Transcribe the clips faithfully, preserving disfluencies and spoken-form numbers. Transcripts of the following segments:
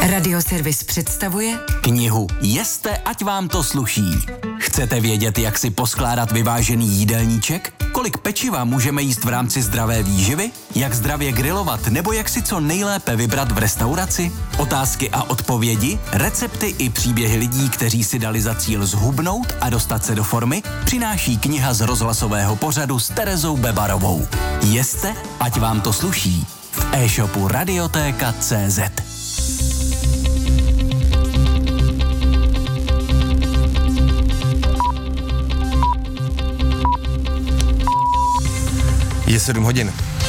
Radioservis představuje knihu Jeste, ať vám to sluší. Chcete vědět, jak si poskládat vyvážený jídelníček? Kolik pečiva můžeme jíst v rámci zdravé výživy? Jak zdravě grilovat nebo jak si co nejlépe vybrat v restauraci? Otázky a odpovědi, recepty i příběhy lidí, kteří si dali za cíl zhubnout a dostat se do formy, přináší kniha z rozhlasového pořadu s Terezou Bebarovou. Jeste, ať vám to sluší. V e-shopu Radiotéka tečka cé zet. Je sedm hodin.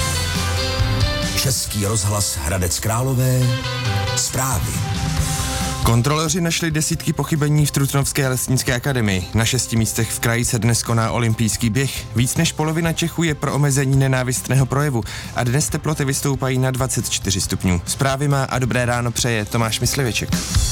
Český rozhlas Hradec Králové. Zprávy. Kontroloři našli desítky pochybení v Trutnovské lesnické akademii. Na šesti místech v kraji se dnes koná olympijský běh. Víc než polovina Čechů je pro omezení nenávistného projevu a dnes teploty vystoupají na dvacet čtyři stupňů. Zprávy má a dobré ráno přeje Tomáš Myslivěček.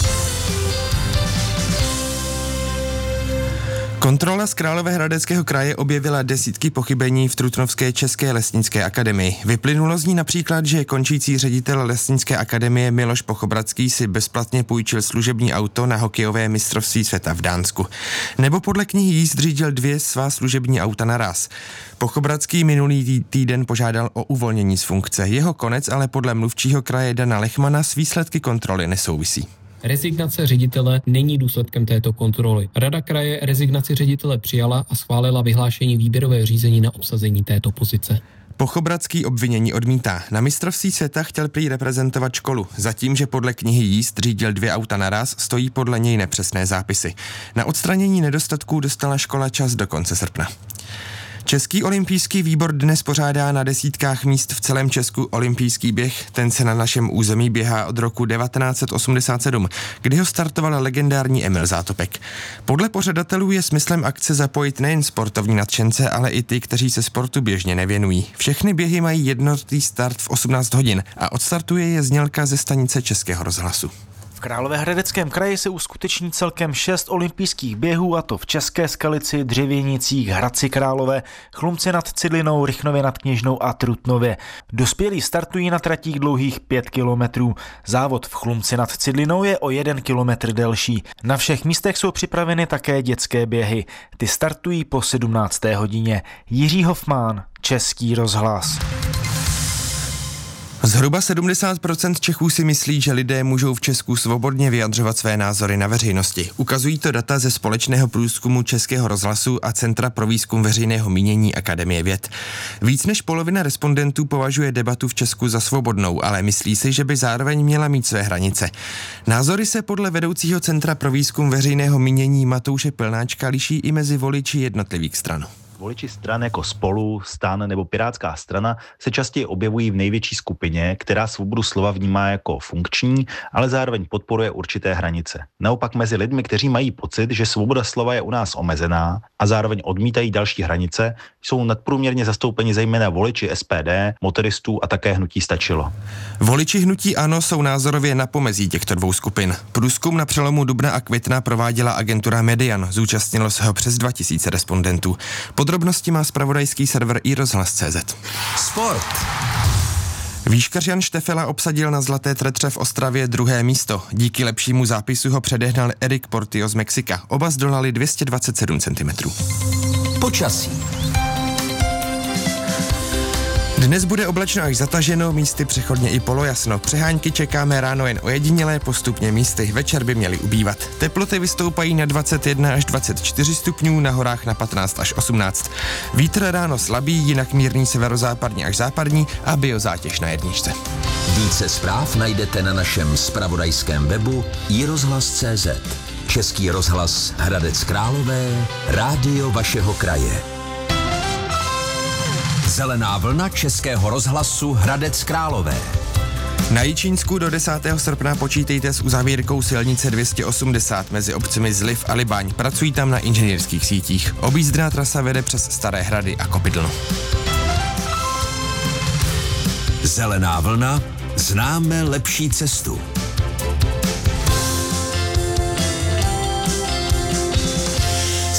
Kontrola z Královéhradeckého kraje objevila desítky pochybení v Trutnovské české lesnické akademii. Vyplynulo z ní například, že končící ředitel lesnické akademie Miloš Pochobradský si bezplatně půjčil služební auto na hokejové mistrovství světa v Dánsku. Nebo podle knihy jízd řídil dvě svá služební auta naraz. Pochobradský minulý týden požádal o uvolnění z funkce. Jeho konec ale podle mluvčího kraje Dana Lechmana s výsledky kontroly nesouvisí. Rezignace ředitele není důsledkem této kontroly. Rada kraje rezignaci ředitele přijala a schválila vyhlášení výběrového řízení na obsazení této pozice. Pochobradský obvinění odmítá. Na mistrovství světa chtěl prý reprezentovat školu. Zatím, že podle knihy jízd řídil dvě auta naraz, stojí podle něj nepřesné zápisy. Na odstranění nedostatků dostala škola čas do konce srpna. Český olympijský výbor dnes pořádá na desítkách míst v celém Česku olympijský běh. Ten se na našem území běhá od roku devatenáct set osmdesát sedm, kdy ho startoval legendární Emil Zátopek. Podle pořadatelů je smyslem akce zapojit nejen sportovní nadšence, ale i ty, kteří se sportu běžně nevěnují. Všechny běhy mají jednotný start v osmnáct hodin a odstartuje je znělka ze stanice Českého rozhlasu. V Královéhradeckém kraji se uskuteční celkem šest olympijských běhů, a to v České Skalici, Dřevěnicích, Hradci Králové, Chlumci nad Cidlinou, Rychnově nad Kněžnou a Trutnově. Dospělí startují na tratích dlouhých pět kilometrů. Závod v Chlumci nad Cidlinou je o jeden kilometr delší. Na všech místech jsou připraveny také dětské běhy. Ty startují po sedmnácté hodině. Jiří Hofmán, Český rozhlas. Zhruba sedmdesát procent Čechů si myslí, že lidé můžou v Česku svobodně vyjadřovat své názory na veřejnosti. Ukazují to data ze společného průzkumu Českého rozhlasu a Centra pro výzkum veřejného mínění Akademie věd. Víc než polovina respondentů považuje debatu v Česku za svobodnou, ale myslí si, že by zároveň měla mít své hranice. Názory se podle vedoucího Centra pro výzkum veřejného mínění Matouše Pilnáčka liší i mezi voliči jednotlivých stran. Voliči stran jako Spolu, STAN nebo Pirátská strana se častěji objevují v největší skupině, která svobodu slova vnímá jako funkční, ale zároveň podporuje určité hranice. Naopak mezi lidmi, kteří mají pocit, že svoboda slova je u nás omezená a zároveň odmítají další hranice, jsou nadprůměrně zastoupeni zejména voliči S P D, motoristů a také hnutí Stačilo. Voliči hnutí ANO jsou názorově na pomezí těchto dvou skupin. Průzkum na přelomu dubna a května prováděla agentura Median. Zúčastnilo se ho přes dva tisíce respondentů. Podrobnosti má zpravodajský server i rozhlas tečka cé zet. Sport. Výškař Jan Štefela obsadil na Zlaté tretře v Ostravě druhé místo. Díky lepšímu zápisu ho předehnal Erik Portillo z Mexika. Oba zdolali dvě stě dvacet sedm centimetrů. Počasí. Dnes bude oblačno až zataženo, místy přechodně i polojasno. Přehánky čekáme ráno jen ojedinělé, postupně místy. Večer by měly ubývat. Teploty vystoupají na dvacet jedna až dvacet čtyři stupňů, na horách na patnáct až osmnáct. Vítr ráno slabý, jinak mírný severozápadní až západní a biozátěž na jedničce. Více zpráv najdete na našem zpravodajském webu i rozhlas tečka cé zet. Český rozhlas Hradec Králové, rádio vašeho kraje. Zelená vlna Českého rozhlasu Hradec Králové. Na Jičínsku do desátého srpna počítejte s uzavírkou silnice dvě stě osmdesát mezi obcemi Zliv a Libaň. Pracují tam na inženýrských sítích. Objízdná trasa vede přes Staré Hrady a Kopydlno. Zelená vlna, známe lepší cestu.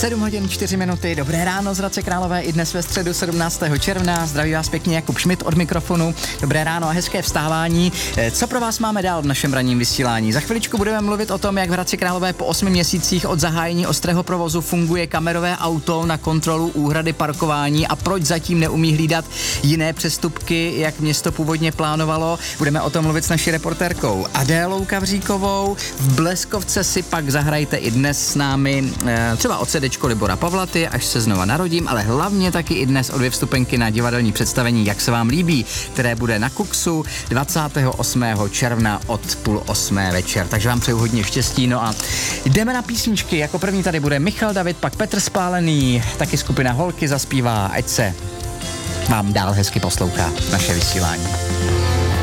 sedm hodin čtyři minuty, dobré ráno z Hradce Králové i dnes ve středu sedmnáctého června. Zdraví vás pěkně Jakub Šmit od mikrofonu. Dobré ráno a hezké vstávání. Co pro vás máme dál v našem ranním vysílání? Za chviličku budeme mluvit o tom, jak v Hradci Králové po osmi měsících od zahájení ostrého provozu funguje kamerové auto na kontrolu úhrady parkování a proč zatím neumí hlídat jiné přestupky, jak město původně plánovalo. Budeme o tom mluvit s naší reportérkou Adélou Kavříkovou. V Bleskovce si pak zahrajte i dnes s námi třeba od sedečko Libora Pavlaty, až se znova narodím, ale hlavně taky i dnes o dvě vstupenky na divadelní představení Jak se vám líbí, které bude na Kuksu dvacátého osmého června od půl osmé večer. Takže vám přeju hodně štěstí. No a jdeme na písničky. Jako první tady bude Michal David, pak Petr Spálený, taky skupina Holky zaspívá, ať se vám dál hezky poslouchá naše vysílání.